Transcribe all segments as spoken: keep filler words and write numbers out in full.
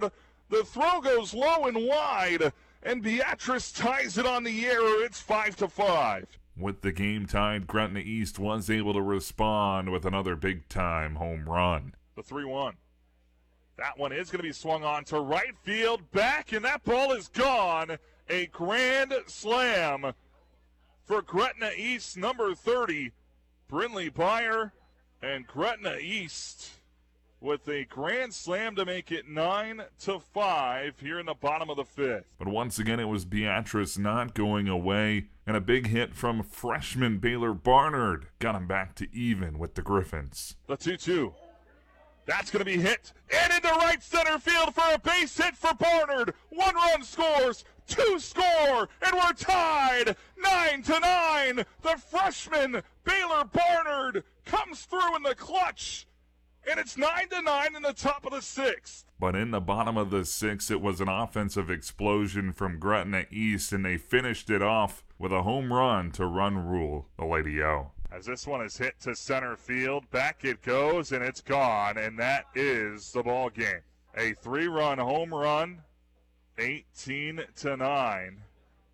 third. The throw goes low and wide, and Beatrice ties it on the air. It's five to five. With the game tied, Gretna East was able to respond with another big-time home run. The three one. That one is going to be swung on to right field, back, and that ball is gone. A grand slam for Gretna East, number thirty, Brinley Byer, and Gretna East with a grand slam to make it nine to five here in the bottom of the fifth. But once again, it was Beatrice not going away, and a big hit from freshman Baylor Barnard got him back to even with the Griffins. The two two. That's going to be hit and into right center field for a base hit for Barnard. One run scores, two score, and we're tied nine to nine. The freshman Baylor Barnard comes through in the clutch, and it's nine to nine in the top of the sixth. But in the bottom of the sixth, it was an offensive explosion from Gretna East, and they finished it off with a home run to run rule the Lady O. As this one is hit to center field, back it goes, and it's gone, and that is the ball game. A three-run home run, eighteen to nine,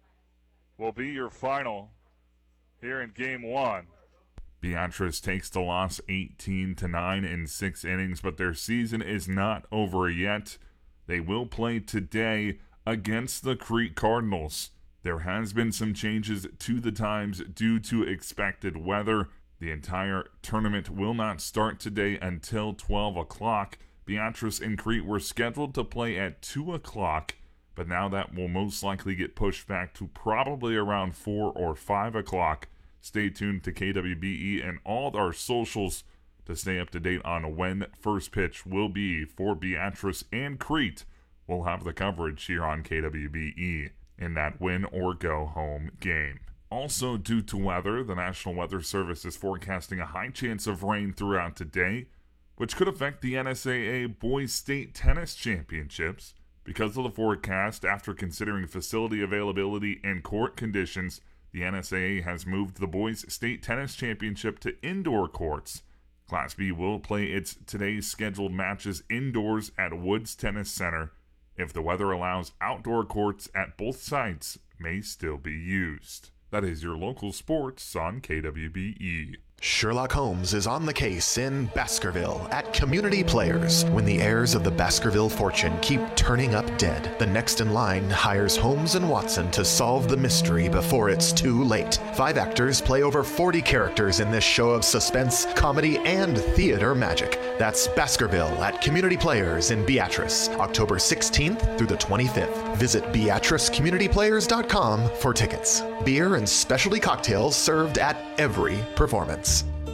will be your final here in game one. Beatrice takes the loss eighteen to nine in six innings, but their season is not over yet. They will play today against the Crete Cardinals. There has been some changes to the times due to expected weather. The entire tournament will not start today until twelve o'clock. Beatrice and Crete were scheduled to play at two o'clock, but now that will most likely get pushed back to probably around four or five o'clock. Stay tuned to K W B E and all our socials to stay up to date on when first pitch will be for Beatrice and Crete. We'll have the coverage here on K W B E in that win or go home game. Also, due to weather, the National Weather Service is forecasting a high chance of rain throughout today, which could affect the N S A A Boys State Tennis Championships. Because of the forecast, after considering facility availability and court conditions, the N S A A has moved the Boys State Tennis Championship to indoor courts. Class B will play its today's scheduled matches indoors at Woods Tennis Center. If the weather allows, outdoor courts at both sites may still be used. That is your local sports on K W B E. Sherlock Holmes is on the case in Baskerville at Community Players. When the heirs of the Baskerville fortune keep turning up dead, the next in line hires Holmes and Watson to solve the mystery before it's too late. Five actors play over forty characters in this show of suspense, comedy, and theater magic. That's Baskerville at Community Players in Beatrice, October sixteenth through the twenty-fifth. Visit Beatrice Community Players dot com for tickets. Beer and specialty cocktails served at every performance.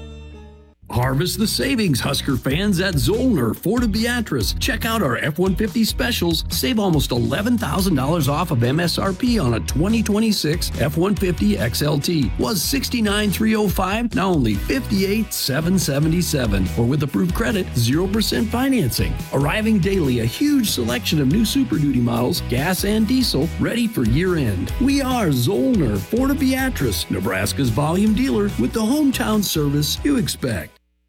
Harvest the savings, Husker fans, at Zollner Ford of Beatrice. Check out our F one fifty specials. Save almost eleven thousand dollars off of M S R P on a twenty twenty-six F one fifty X L T. Was sixty-nine thousand three hundred five dollars, now only fifty-eight thousand seven hundred seventy-seven dollars. Or with approved credit, zero percent financing. Arriving daily, a huge selection of new Super Duty models, gas and diesel, ready for year-end. We are Zollner Ford of Beatrice, Nebraska's volume dealer with the hometown service you expect.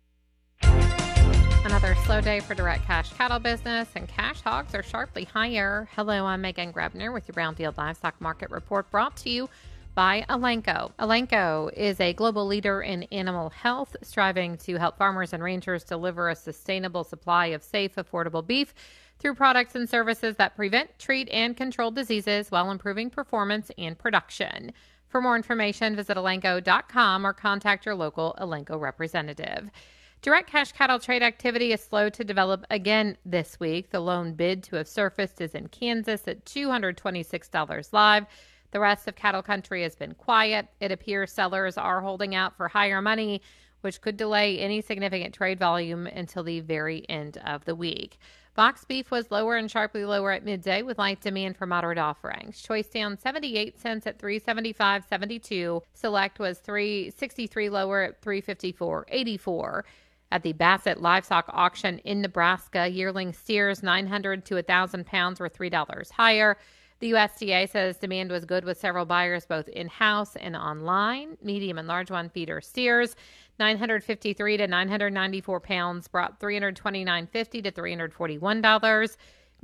Another slow day for direct cash cattle business, and cash hogs are sharply higher. Hello, I'm Megan Grebner with your Brownfield Livestock Market Report, brought to you by Elanco. Elanco is a global leader in animal health, striving to help farmers and ranchers deliver a sustainable supply of safe, affordable beef through products and services that prevent, treat, and control diseases while improving performance and production. For more information, visit elanco dot com or contact your local Elanco representative. Direct cash cattle trade activity is slow to develop again this week. The lone bid to have surfaced is in Kansas at two hundred twenty-six dollars live. The rest of cattle country has been quiet. It appears sellers are holding out for higher money, which could delay any significant trade volume until the very end of the week. Box beef was lower and sharply lower at midday with light demand for moderate offerings. Choice down seventy-eight cents at three seventy-five seventy-two. Select was three sixty-three lower at three fifty-four eighty-four. At the Bassett Livestock Auction in Nebraska, yearling steers nine hundred to one thousand pounds were three dollars higher. The U S D A says demand was good with several buyers both in-house and online. Medium and large one feeder steers, nine hundred fifty-three to nine hundred ninety-four pounds, brought three hundred twenty-nine fifty to three hundred forty-one dollars.